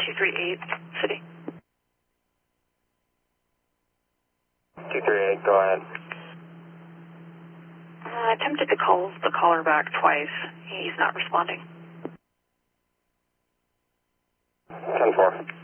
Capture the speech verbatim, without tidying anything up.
two three eight, City. two three eight, go ahead. I attempted to call the caller back twice. He's not responding. ten four.